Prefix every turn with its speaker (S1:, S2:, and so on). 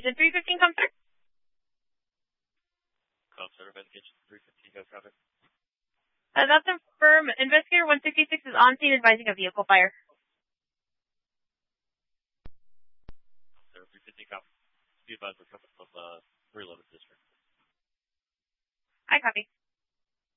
S1: Is it 315 come through?
S2: Center investigation 315, go traffic.
S1: That's confirmed. Investigator 166 is on scene advising a vehicle fire.
S2: Center 315, copy. Be advised we're coming from Reloaded District.
S1: I copy.